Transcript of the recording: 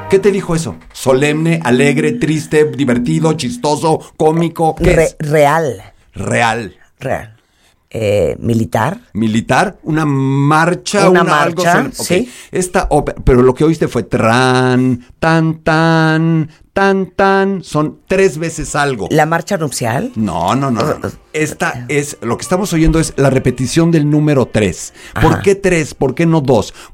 ¿Qué te dijo eso? ¿Solemne, alegre, triste, divertido, chistoso, cómico? ¿Qué es? Real. Real. Militar. ¿Militar? ¿Una marcha? Una marcha, algo sí. Esta ópera, pero lo que oíste fue tran, tan, tan, tan, tan. Son 3 veces algo. ¿La marcha nupcial? No. Esta es, lo que estamos oyendo es la repetición del número 3. ¿Por Ajá. qué 3? ¿Por qué no 2?